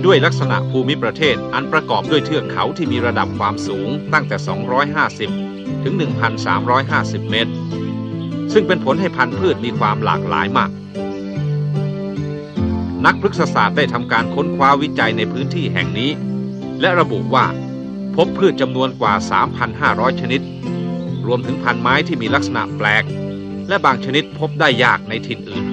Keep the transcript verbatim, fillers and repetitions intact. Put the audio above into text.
ด้วยลักษณะภูมิประเทศอันประกอบด้วยเทือกเขาที่มีระดับความสูงตั้งแต่สองร้อยห้าสิบถึง หนึ่งพันสามร้อยห้าสิบ เมตรซึ่งเป็นผลให้พันธุ์พืชมีความหลากหลายมากนักพฤกษศาสตร์ได้ทำการค้นคว้าวิจัยในพื้นที่แห่งนี้และระบุว่าพบพืชจำนวนกว่า สามพันห้าร้อย ชนิดรวมถึงพันธุ์ไม้ที่มีลักษณะแปลกและบางชนิดพบได้ยากในถิ่นอื่น